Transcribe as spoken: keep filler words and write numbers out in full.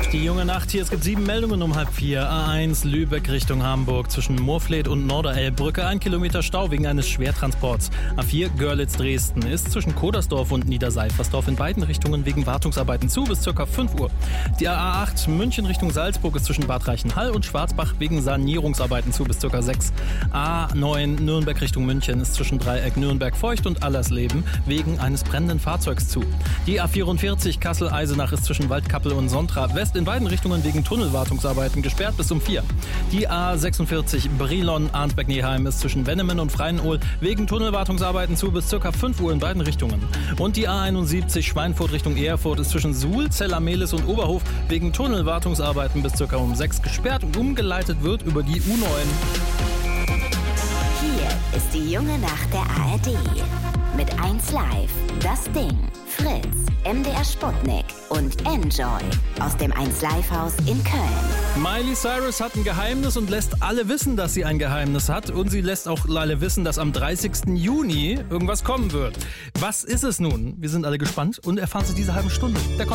Die junge Nacht hier, es gibt sieben Meldungen um halb vier. A eins Lübeck Richtung Hamburg zwischen Moorfleet und Norderelbbrücke. Ein Kilometer Stau wegen eines Schwertransports. A vier Görlitz-Dresden ist zwischen Kodersdorf und Niederseifersdorf in beiden Richtungen wegen Wartungsarbeiten zu bis ca. fünf Uhr. Die A acht München Richtung Salzburg ist zwischen Bad Reichenhall und Schwarzbach wegen Sanierungsarbeiten zu bis ca. sechs. A neun Nürnberg Richtung München ist zwischen Dreieck Nürnberg-Feucht und Allersleben wegen eines brennenden Fahrzeugs zu. Die A vierundvierzig Kassel-Eisenach ist zwischen Waldkappel und Sontra West in beiden Richtungen wegen Tunnelwartungsarbeiten gesperrt bis um vier. Die A sechsundvierzig Brilon-Arnsberg-Neheim ist zwischen Wennemen und Freienohl wegen Tunnelwartungsarbeiten zu bis ca. fünf Uhr in beiden Richtungen. Und die A einundsiebzig Schweinfurt Richtung Erfurt ist zwischen Suhl, Zell-Amelis und Oberhof wegen Tunnelwartungsarbeiten bis ca. um sechs gesperrt und umgeleitet wird über die U neun. Hier ist die junge Nacht der A R D. Mit eins Live, Das Ding, Fritz, M D R Sputnik und Enjoy aus dem eins Live Haus in Köln. Miley Cyrus hat ein Geheimnis und lässt alle wissen, dass sie ein Geheimnis hat. Und sie lässt auch alle wissen, dass am dreißigsten Juni irgendwas kommen wird. Was ist es nun? Wir sind alle gespannt und erfahren Sie diese halbe Stunde. Der